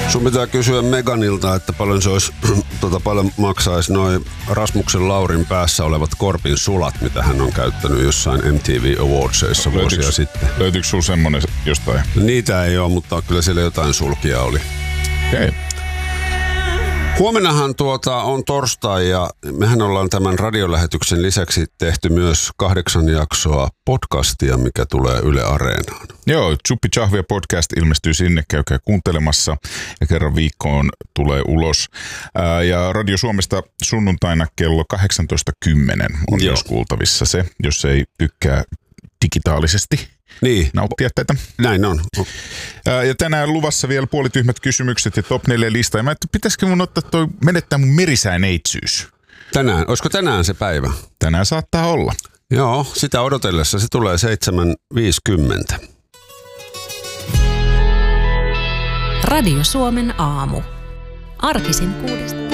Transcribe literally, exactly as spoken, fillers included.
Sun pitää kysyä Meganilta, että paljon se olisi, tota, paljon maksaisi noin Rasmuksen Laurin päässä olevat Korpin sulat, mitä hän on käyttänyt jossain M T V Awardsissa vuosia löytyykö, sitten. Löytyykö sulla semmonen jostain? Niitä ei ole, mutta kyllä siellä jotain sulkia oli. Okei. Okay. Huomennahan tuota on torstai ja mehän ollaan tämän radiolähetyksen lisäksi tehty myös kahdeksan jaksoa podcastia, mikä tulee Yle Areenaan. Joo, Chuppi Chahvia podcast ilmestyy sinne, käykää kuuntelemassa ja kerran viikkoon tulee ulos. Ää, ja Radio Suomesta sunnuntaina kello kahdeksantoista kymmenen on Joo. myös kuultavissa se, jos ei tykkää digitaalisesti. Niin. Nauttia tätä. Näin on. Ää, ja tänään luvassa vielä puolityhmät kysymykset ja top neljä lista. Ja mä ajattelin, pitäisikö mun ottaa toi, menettää mun merisäineitsyys. Tänään, olisiko tänään se päivä? Tänään saattaa olla. Joo, sitä odotellessa se tulee seitsemän viisikymmentä. Radio Suomen aamu. Arkisin kuudesta.